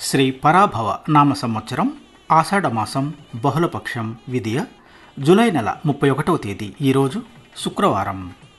శ్రీ పరాభవ నామ సంవత్సరం ఆషాఢమాసం బహుళపక్షం విదియ జూలై నెల 31వ తేదీ ఈరోజు శుక్రవారం.